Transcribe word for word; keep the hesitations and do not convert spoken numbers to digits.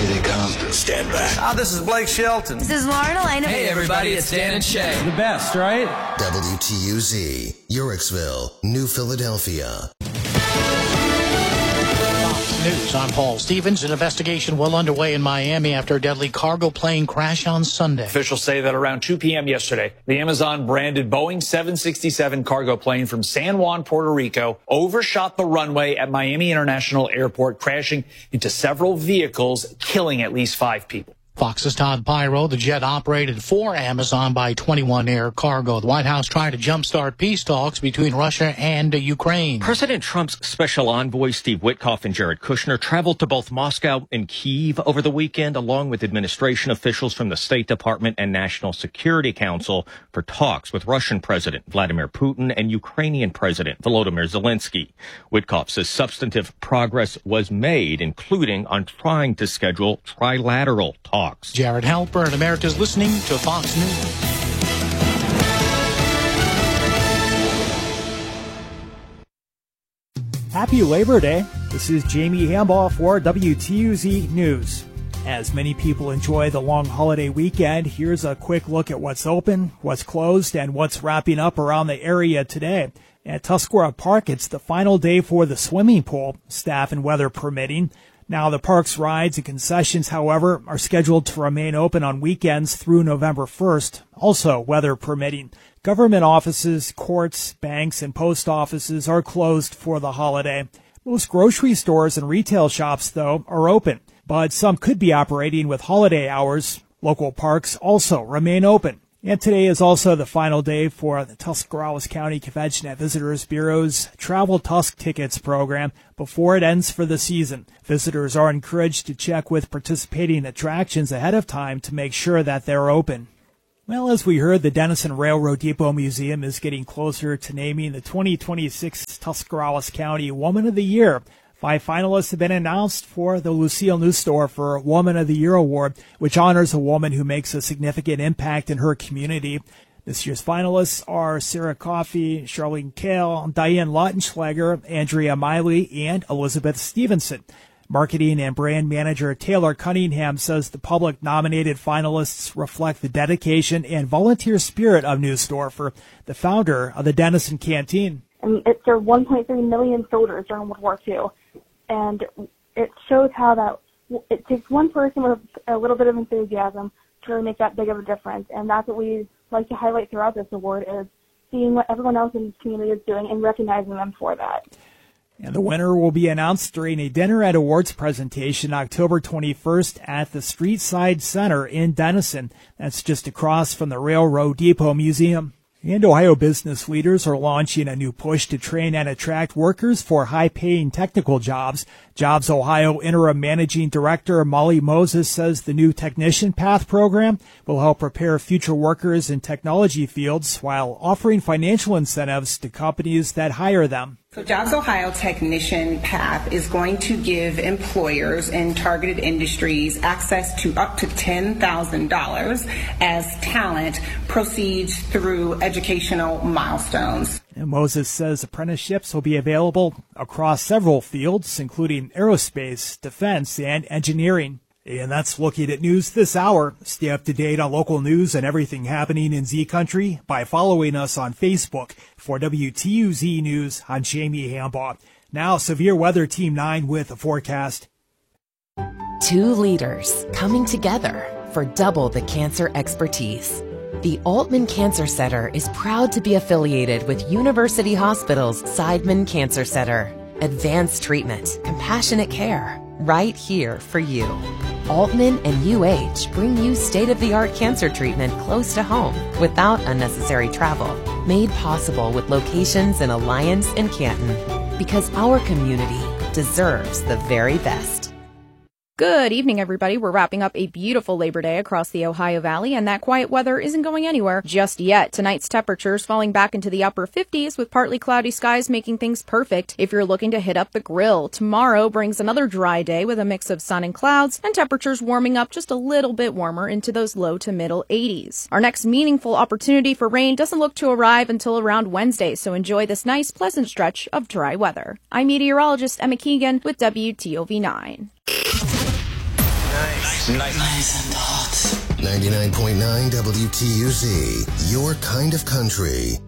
Here they come. Stand back. Ah, this is Blake Shelton. This is Lauren Elena. Hey, everybody, it's Dan and Shay. The best, right? W T U Z, Uricksville, New Philadelphia. News. I'm Paul Stevens. An investigation well underway in Miami after a deadly cargo plane crash on Sunday. Officials say that around two p.m. yesterday, the Amazon-branded Boeing seven sixty-seven cargo plane from San Juan, Puerto Rico, overshot the runway at Miami International Airport, crashing into several vehicles, killing at least five people. Fox's Todd Pyro. The jet operated for Amazon by twenty-one Air Cargo. The White House trying to jumpstart peace talks between Russia and Ukraine. President Trump's special envoy, Steve Witkoff, and Jared Kushner traveled to both Moscow and Kyiv over the weekend, along with administration officials from the State Department and National Security Council for talks with Russian President Vladimir Putin and Ukrainian President Volodymyr Zelensky. Witkoff says substantive progress was made, including on trying to schedule trilateral talks. Jared Halpern, and America's listening to Fox News. Happy Labor Day. This is Jamie Hambaugh for W T U Z News. As many people enjoy the long holiday weekend, here's a quick look at what's open, what's closed, and what's wrapping up around the area today. At Tuscarora Park, it's the final day for the swimming pool, staff and weather permitting. Now, the park's rides and concessions, however, are scheduled to remain open on weekends through November first, also weather permitting. Government offices, courts, banks, and post offices are closed for the holiday. Most grocery stores and retail shops, though, are open, but some could be operating with holiday hours. Local parks also remain open. And today is also the final day for the Tuscarawas County Convention and Visitors Bureau's Travel Tusk Tickets program before it ends for the season. Visitors are encouraged to check with participating attractions ahead of time to make sure that they're open. Well, as we heard, the Denison Railroad Depot Museum is getting closer to naming the twenty twenty-six Tuscarawas County Woman of the Year. Five finalists have been announced for the Lucille Neusdorfer Woman of the Year Award, which honors a woman who makes a significant impact in her community. This year's finalists are Sarah Coffey, Charlene Kale, Diane Lautenschlager, Andrea Miley, and Elizabeth Stevenson. Marketing and brand manager Taylor Cunningham says the public-nominated finalists reflect the dedication and volunteer spirit of Neusdorfer, the founder of the Denison Canteen. And it served one point three million soldiers during World War Two. And it shows how that it takes one person with a little bit of enthusiasm to really make that big of a difference. And that's what we like to highlight throughout this award, is seeing what everyone else in the community is doing and recognizing them for that. And the winner will be announced during a dinner and awards presentation October twenty-first at the Streetside Center in Denison. That's just across from the Railroad Depot Museum. And Ohio business leaders are launching a new push to train and attract workers for high-paying technical jobs. Jobs Ohio Interim Managing Director Molly Moses says the new Technician Path program will help prepare future workers in technology fields while offering financial incentives to companies that hire them. So Jobs Ohio Technician Path is going to give employers in targeted industries access to up to ten thousand dollars as talent proceeds through educational milestones. And Moses says apprenticeships will be available across several fields, including aerospace, defense, and engineering. And that's looking at news this hour. Stay up to date on local news and everything happening in Z Country by following us on Facebook. For W T U Z News, I'm Jamie Hambaugh. Now, Severe Weather Team nine with a forecast. Two leaders coming together for double the cancer expertise. The Altman Cancer Center is proud to be affiliated with University Hospital's Seidman Cancer Center. Advanced treatment, compassionate care, right here for you. Altman and U H bring you state-of-the-art cancer treatment close to home without unnecessary travel. Made possible with locations in Alliance and Canton. Because our community deserves the very best. Good evening, everybody. We're wrapping up a beautiful Labor Day across the Ohio Valley, and that quiet weather isn't going anywhere just yet. Tonight's temperatures falling back into the upper fifties with partly cloudy skies making things perfect if you're looking to hit up the grill. Tomorrow brings another dry day with a mix of sun and clouds, and temperatures warming up just a little bit warmer into those low to middle eighties. Our next meaningful opportunity for rain doesn't look to arrive until around Wednesday, so enjoy this nice, pleasant stretch of dry weather. I'm meteorologist Emma Keegan with W T O V nine. Nice. Nice, nice. Nice and hot. ninety-nine point nine W T U Z, your kind of country.